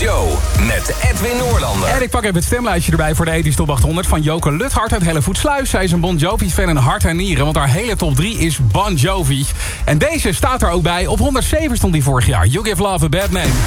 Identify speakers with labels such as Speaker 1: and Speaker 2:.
Speaker 1: Joe met Edwin Noorlander.
Speaker 2: En ik pak even het stemlijstje erbij voor de Ethisch Top 800 van Joke Luthart uit Hellevoetsluis. Zij is een Bon Jovi-fan en hart en nieren, want haar hele top 3 is Bon Jovi. En deze staat er ook bij. Op 107 stond hij vorig jaar. You Give Love a Bad Name.